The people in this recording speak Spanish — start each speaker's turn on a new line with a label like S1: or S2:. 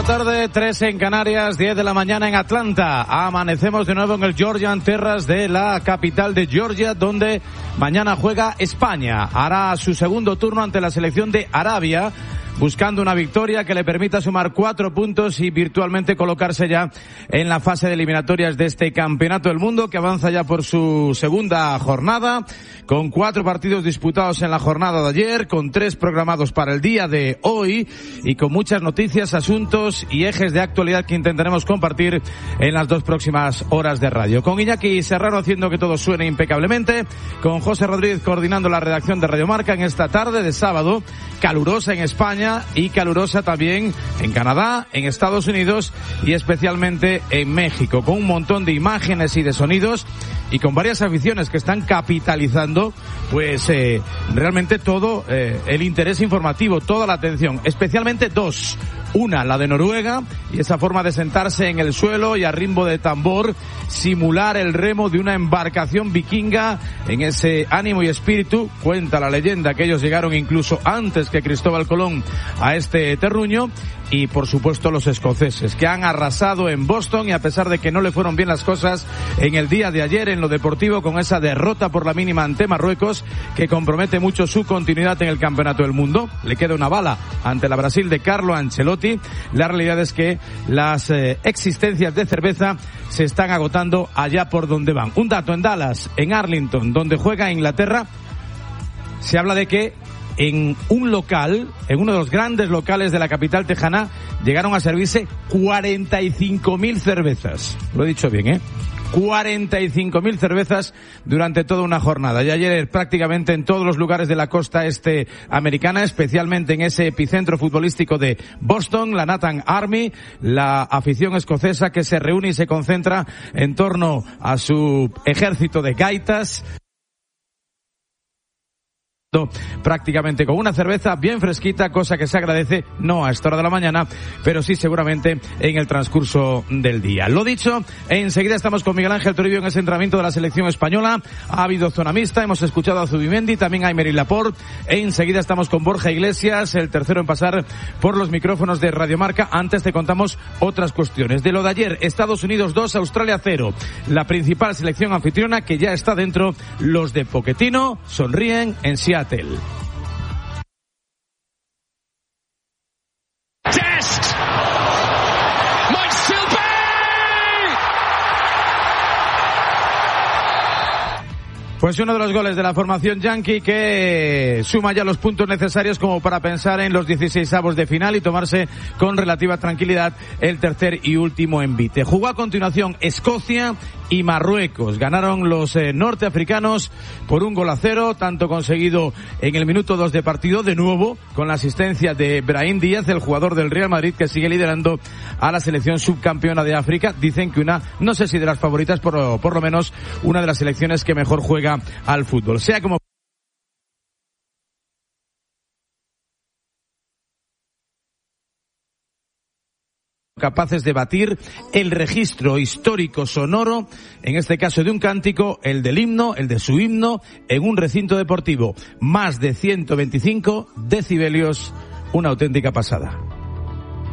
S1: tarde, 3 en Canarias, 10 de la mañana en Atlanta. Amanecemos de nuevo en el Georgian Terrace de la capital de Georgia, donde mañana juega España. Hará su segundo turno ante la selección de Arabia, buscando una victoria que le permita sumar 4 puntos y virtualmente colocarse ya en la fase de eliminatorias de este Campeonato del Mundo, que avanza ya por su segunda jornada, con 4 partidos disputados en la jornada de ayer, con 3 programados para el día de hoy y con muchas noticias, asuntos y ejes de actualidad que intentaremos compartir en las 2 próximas horas de radio. Con Iñaki Serrano haciendo que todo suene impecablemente, con José Rodríguez coordinando la redacción de Radio Marca en esta tarde de sábado, calurosa en España y calurosa también en Canadá, en Estados Unidos y especialmente en México, con un montón de imágenes y de sonidos y con varias aficiones que están capitalizando pues realmente todo el interés informativo, toda la atención, especialmente 2. Una, la de Noruega, y esa forma de sentarse en el suelo y a ritmo de tambor simular el remo de una embarcación vikinga en ese ánimo y espíritu. Cuenta la leyenda que ellos llegaron incluso antes que Cristóbal Colón a este terruño. Y por supuesto los escoceses, que han arrasado en Boston, y a pesar de que no le fueron bien las cosas en el día de ayer en lo deportivo con esa derrota por la mínima ante Marruecos, que compromete mucho su continuidad en el Campeonato del Mundo, le queda una bala ante la Brasil de Carlo Ancelotti. La realidad es que las existencias de cerveza se están agotando allá por donde van. Un dato: en Dallas, en Arlington, donde juega Inglaterra, se habla de que en un local, en uno de los grandes locales de la capital tejana, llegaron a servirse 45.000 cervezas. Lo he dicho bien, 45.000 cervezas durante toda una jornada. Y ayer prácticamente en todos los lugares de la costa este americana, especialmente en ese epicentro futbolístico de Boston, la Nathan Army, la afición escocesa que se reúne y se concentra en torno a su ejército de gaitas, prácticamente con una cerveza bien fresquita, cosa que se agradece, no a esta hora de la mañana, pero sí seguramente en el transcurso del día. Lo dicho, enseguida estamos con Miguel Ángel Toribio en ese entrenamiento de la selección española. Ha habido zona mixta, hemos escuchado a Zubimendi, también a Aymeric Laporte. Enseguida estamos con Borja Iglesias, el tercero en pasar por los micrófonos de Radio Marca. Antes te contamos otras cuestiones. De lo de ayer, Estados Unidos 2, Australia 0. La principal selección anfitriona que ya está dentro, los de Pochettino, sonríen en Seattle. Pues uno de los goles de la formación yankee que suma ya los puntos necesarios como para pensar en los 16avos de final y tomarse con relativa tranquilidad el tercer y último envite. Jugó a continuación Escocia y Marruecos. Ganaron los norteafricanos por 1-0, tanto conseguido en el minuto 2 de partido, de nuevo con la asistencia de Brahim Díaz, el jugador del Real Madrid, que sigue liderando a la selección subcampeona de África. Dicen que una, no sé si de las favoritas, pero por lo menos una de las selecciones que mejor juega al fútbol. Sea como capaces de batir el registro histórico sonoro, en este caso de un cántico, el del himno, el de su himno, en un recinto deportivo. Más de 125 decibelios, una auténtica pasada.